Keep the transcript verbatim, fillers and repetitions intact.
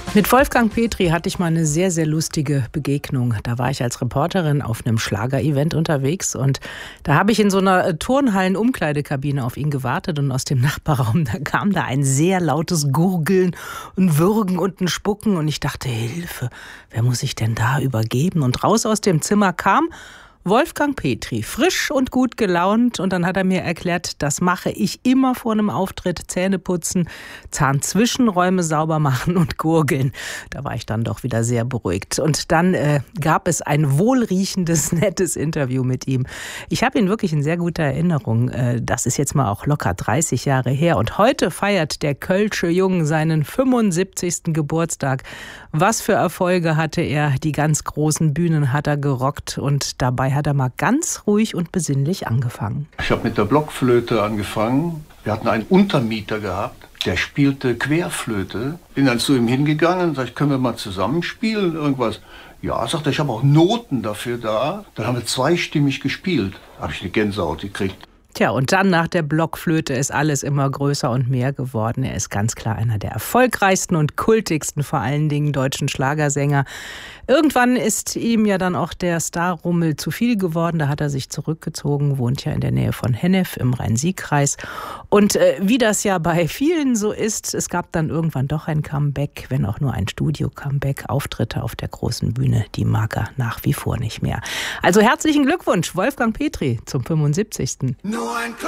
Mit Wolfgang Petri hatte ich mal eine sehr, sehr lustige Begegnung. Da war ich als Reporterin auf einem Schlager-Event unterwegs und da habe ich in so einer Turnhallen-Umkleidekabine auf ihn gewartet und aus dem Nachbarraum, da kam da ein sehr lautes Gurgeln und Würgen und ein Spucken und ich dachte, Hilfe, wer muss sich denn da übergeben? Und raus aus dem Zimmer kam Wolfgang Petri, frisch und gut gelaunt, und dann hat er mir erklärt, das mache ich immer vor einem Auftritt: Zähne putzen, Zahnzwischenräume sauber machen und gurgeln. Da war ich dann doch wieder sehr beruhigt. Und dann äh, gab es ein wohlriechendes, nettes Interview mit ihm. Ich habe ihn wirklich in sehr guter Erinnerung. Äh, das ist jetzt mal auch locker dreißig Jahre her. Und heute feiert der Kölsche Jung seinen fünfundsiebzigsten Geburtstag. Was für Erfolge hatte er, die ganz großen Bühnen hat er gerockt, und dabei hat er mal ganz ruhig und besinnlich angefangen. Ich habe mit der Blockflöte angefangen. Wir hatten einen Untermieter gehabt, der spielte Querflöte. Bin dann zu ihm hingegangen und sagte, können wir mal zusammen spielen, irgendwas? Ja, sagt er, ich habe auch Noten dafür da. Dann haben wir zweistimmig gespielt. Da habe ich eine Gänsehaut gekriegt. Tja, und dann nach der Blockflöte ist alles immer größer und mehr geworden. Er ist ganz klar einer der erfolgreichsten und kultigsten, vor allen Dingen deutschen Schlagersänger. Irgendwann ist ihm ja dann auch der Starrummel zu viel geworden. Da hat er sich zurückgezogen, wohnt ja in der Nähe von Hennef im Rhein-Sieg-Kreis. Und äh, wie das ja bei vielen so ist, es gab dann irgendwann doch ein Comeback, wenn auch nur ein Studio-Comeback. Auftritte auf der großen Bühne, die mag er nach wie vor nicht mehr. Also herzlichen Glückwunsch, Wolfgang Petri, zum fünfundsiebzigsten Nur ein